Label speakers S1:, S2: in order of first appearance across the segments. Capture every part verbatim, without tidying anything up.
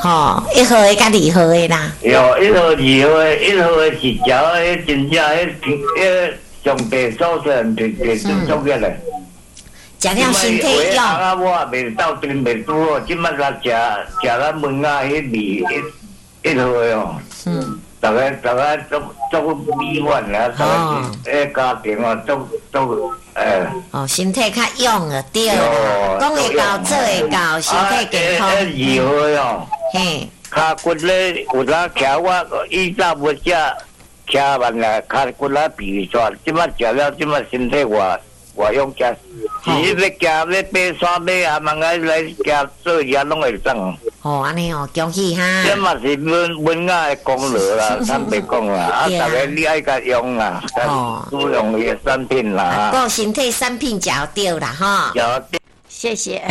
S1: 吼、哦，一号的甲二号的啦。
S2: 有一号、二号的，一号的是食迄真正迄迄上白素质，袂袂正足个咧。
S1: 食了身体用。
S2: 啊，我也袂斗阵袂拄好，即摆甲食食咱门啊，迄味一一号的哦。嗯。大家大家做做米饭啊，大家诶家庭啊，做做诶。
S1: 哦，身体较勇啊，对啦。讲会到，做会到，身体健康。
S2: 啊，二号哦。
S1: 嘿。
S2: 骹骨咧，有当徛我以前要食徛慢啦，骹骨啦皮煞，即摆食了，即摆身体活活勇加。是要行要爬山爬啊，慢个来行做嘢拢会当。
S1: 哦，安尼哦，恭喜哈！
S2: 这嘛是文文雅的功劳啦，坦白讲啦，啊，大家你爱甲用啦，哦，使用伊产品啦，
S1: 个身体产品就对啦，哈。
S2: 就对。
S1: 谢谢。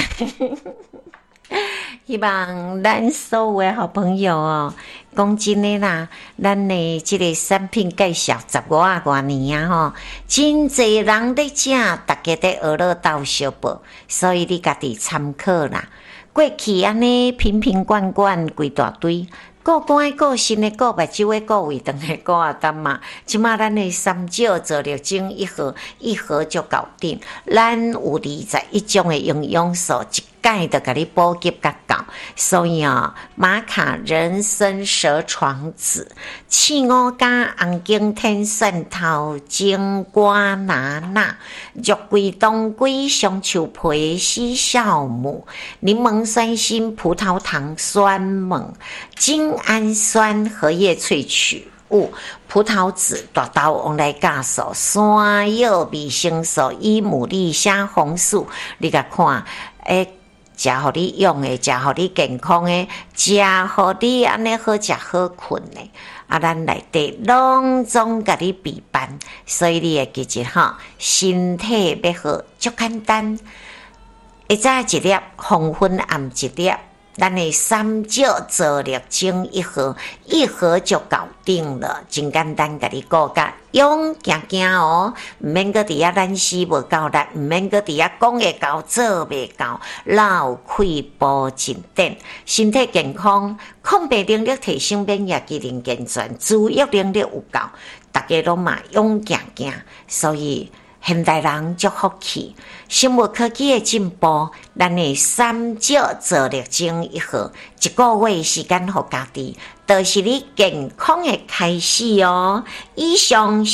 S1: 希望咱所有的好朋友哦，讲真的啦，咱的这个产品介绍十五啊多年啊吼，真侪人在食，大家在学了到小报，所以你家己参考啦。过去安尼瓶瓶罐罐规大堆，顾肝的、顾肾的、顾目睭的、顾胃肠的、顾阿丹嘛。即马咱的三椒做六精一盒，一盒就搞定。咱有二十一种的营养素，一钙就甲你补给甲够。所以啊、哦，玛卡人参蛇床子、刺五加红景天蒜头金瓜拿纳、肉桂冬桂香树皮西酵母、柠檬酸锌葡萄糖酸锰、精氨酸荷叶萃取物、葡萄籽、大豆王来酵素、山药维生素、伊牡蛎虾红素，你甲看，诶。食互你用的，食互你健康的，食互你安尼好食好困的，啊，咱内底拢总甲你备办，所以你会记住吼，身体要好，足简单。一早一粒，黄昏暗一粒。咱的三椒做六精一盒，一盒就搞定了，真简单，甲你顾甲勇行行哦，毋免搁伫遐咱死无够力，毋免搁伫遐讲会到做袂到，老开步进展，身体健康，抗病能力提升，免疫机能健全，自愈能力有够，大家拢嘛勇行行，所以。现代人足福气，生物科技的进步，咱的三椒做六精一盒，一个月时间互家己，都是你健康的开始哦。以上。